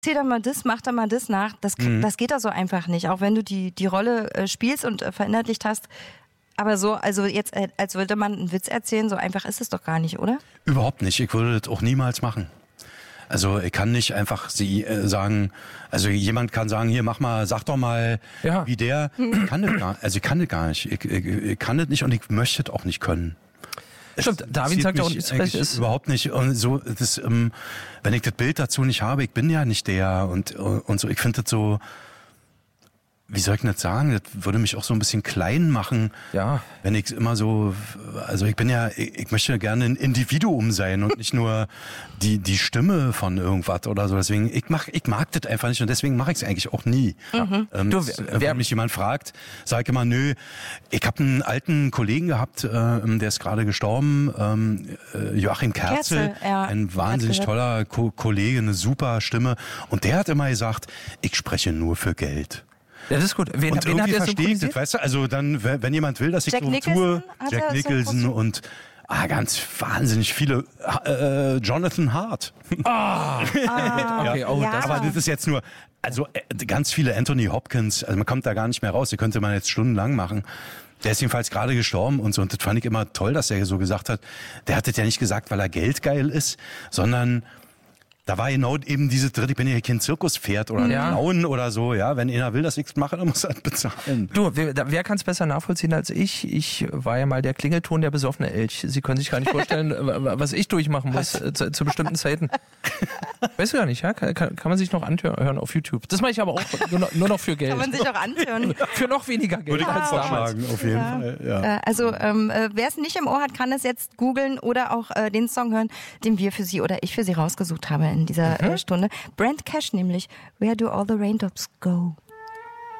Erzähl doch mal das, mach doch mal das nach. Das geht doch so einfach nicht. Auch wenn du die Rolle spielst und verinnerlicht hast. Aber so, also jetzt, als würde man einen Witz erzählen, so einfach ist es doch gar nicht, oder? Überhaupt nicht. Ich würde das auch niemals machen. Also ich kann nicht einfach sagen, also jemand kann sagen, hier mach mal, sag doch mal, wie der. Ich kann das gar, also ich kann das gar nicht. Ich kann das nicht und ich möchte das auch nicht können. Stimmt, David sagt ja auch, ist überhaupt nicht. Und so, das, wenn ich das Bild dazu nicht habe, ich bin ja nicht der und so. Ich finde das so, wie soll ich das sagen? Das würde mich auch so ein bisschen klein machen, wenn ich immer so, also ich bin ja, ich möchte gerne ein Individuum sein und nicht nur die Stimme von irgendwas oder so. Deswegen, ich mag das einfach nicht und deswegen mache ich es eigentlich auch nie. Wenn mich jemand fragt, sage ich immer, nö, ich habe einen alten Kollegen gehabt, der ist gerade gestorben, Joachim Kerzel, ein wahnsinnig toller Kollege, eine super Stimme und der hat immer gesagt, ich spreche nur für Geld. Ja, das ist gut. Wen hat er verstehe ich das, weißt du? Also dann, wenn jemand will, dass ich so tue, Jack Nicholson und ganz wahnsinnig viele Jonathan Hart. Okay, aber das ist jetzt nur, also ganz viele Anthony Hopkins, also man kommt da gar nicht mehr raus, die könnte man jetzt stundenlang machen. Der ist jedenfalls gerade gestorben und so. Und das fand ich immer toll, dass er so gesagt hat. Der hat das ja nicht gesagt, weil er geldgeil ist, sondern da war genau eben diese dritte, ich bin ja kein Zirkuspferd oder ein Clown oder so, ja. Wenn einer will, dass ich es mache, dann muss er das bezahlen. Du, wer kann es besser nachvollziehen als ich? Ich war ja mal der Klingelton der besoffene Elch. Sie können sich gar nicht vorstellen, was ich durchmachen muss zu bestimmten Zeiten. Weißt du gar nicht, ja? Kann man sich noch anhören auf YouTube. Das mache ich aber auch nur noch für Geld. Kann man sich auch anhören. Für noch weniger Geld. Würde ich als damals. Auf jeden Fall, ja. Also, wer es nicht im Ohr hat, kann es jetzt googeln oder auch den Song hören, den wir für Sie oder ich für Sie rausgesucht haben in dieser Stunde. Brand Cash nämlich, Where Do All the Raindrops Go?